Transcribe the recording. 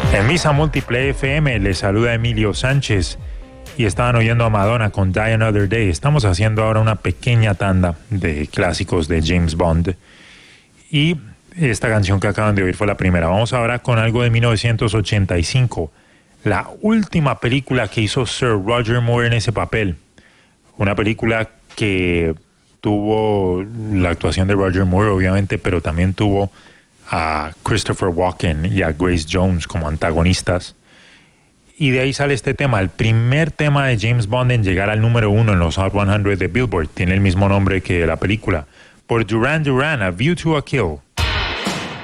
En Misa Multiplay FM les saluda Emilio Sánchez y estaban oyendo a Madonna con Die Another Day. Estamos haciendo ahora una pequeña tanda de clásicos de James Bond y esta canción que acaban de oír fue la primera. Vamos ahora con algo de 1985, la última película que hizo Sir Roger Moore en ese papel. Una película que tuvo la actuación de Roger Moore, obviamente, pero también tuvo a Christopher Walken y a Grace Jones como antagonistas. Y de ahí sale este tema, el primer tema de James Bond en llegar al número 1 en los Hot 100 de Billboard. Tiene el mismo nombre que la película. Por Duran Duran, A View to a Kill.